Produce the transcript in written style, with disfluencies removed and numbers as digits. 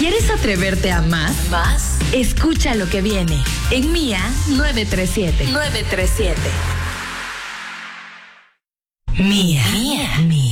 ¿Quieres atreverte a más? Más. Escucha lo que viene en Mía 937. Mía. Mía.